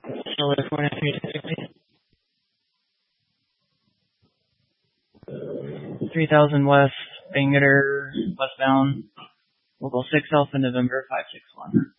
Charlotte 493, 3000 West, Bangor, westbound, local 6 Alpha November 561.